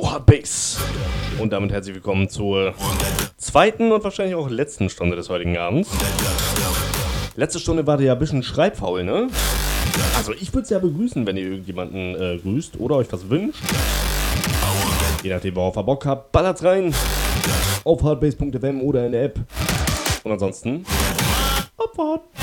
Hardbase. Und damit herzlich willkommen zur zweiten und wahrscheinlich auch letzten Stunde des heutigen Abends. Letzte Stunde war ja ein bisschen schreibfaul, ne? Also ich würde es ja begrüßen, wenn ihr irgendjemanden grüßt oder euch was wünscht. Je nachdem, worauf ihr Bock habt, ballert's rein. Auf hardbase.fm oder in der App. Und ansonsten, Abfahrt.